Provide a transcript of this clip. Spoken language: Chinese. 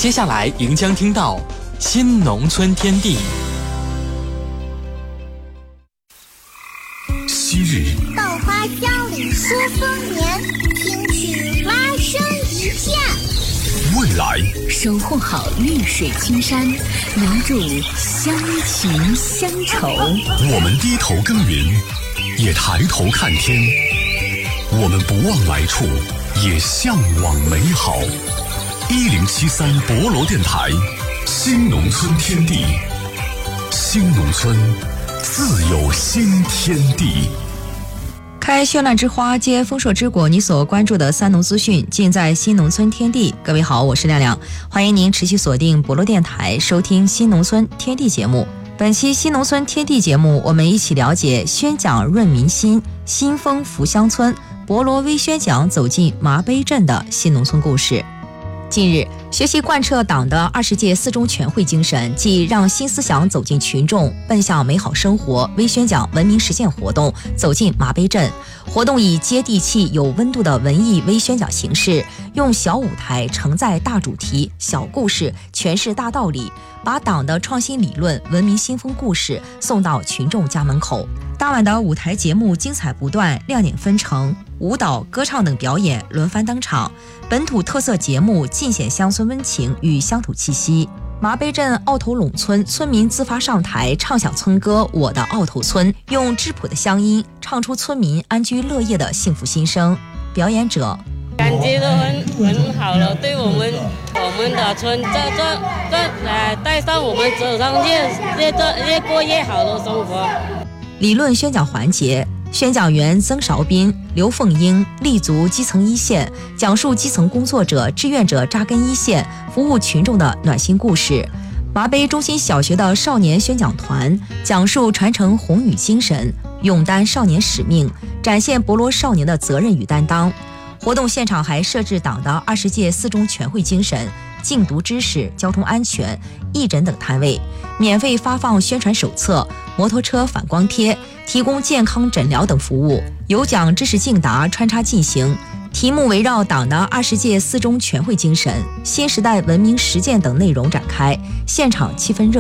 接下来您将听到新农村天地。 昔日稻花香里说丰年，听取蛙声一片。 未来守护好绿水青山，留住乡情乡愁。 我们低头耕耘，也抬头看天。我们不忘来处，也向往美好。1073博罗电台，新农村天地，新农村自有新天地。 开绚烂之花，接丰硕之果。你所关注的三农资讯，尽在新农村天地。各位好，我是亮亮，欢迎您持续锁定博罗电台，收听新农村天地节目。本期新农村天地节目，我们一起了解宣讲润民心，新丰福乡村博罗微宣讲走进麻碑镇的新农村故事。近日，学习贯彻党的20届四中全会精神，即让新思想走进群众，奔向美好生活微宣讲文明实践活动走进麻碑镇。活动以接地气、有温度的文艺微宣讲形式，用小舞台承载大主题、小故事，诠释大道理，把党的创新理论、文明新风故事送到群众家门口。当晚的舞台节目精彩不断，亮点纷呈，舞蹈、歌唱等表演轮番登场，本土特色节目尽显乡村温情与乡土气息。麻碑镇坳头垄村村民自发上台唱响村歌《我的坳头村》，用质朴的乡音唱出村民安居乐业的幸福心声。表演者感觉都很好了，对我们的村带上我们走上越过越好的生活。 理论宣讲环节，宣讲员曾韶斌、刘凤英立足基层一线，讲述基层工作者、志愿者扎根一线，服务群众的暖心故事。麻碑中心小学的少年宣讲团讲述传承红雨精神，勇担少年使命，展现博罗少年的责任与担当。活动现场还设置党的20届四中全会精神、禁毒知识、交通安全、义诊等摊位，免费发放宣传手册、摩托车反光贴，提供健康诊疗等服务。有奖知识竞答穿插进行，题目围绕党的20届四中全会精神、新时代文明实践等内容展开，现场气氛热